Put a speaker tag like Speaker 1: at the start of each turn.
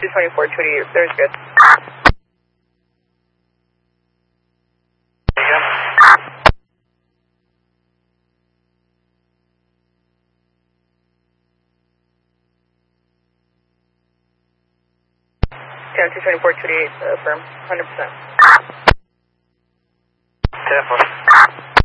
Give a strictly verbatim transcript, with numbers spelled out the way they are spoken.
Speaker 1: two twenty-four, twenty-eight, there's good. ten two twenty-four, twenty-eight, uh, firm, one hundred percent.
Speaker 2: ten four.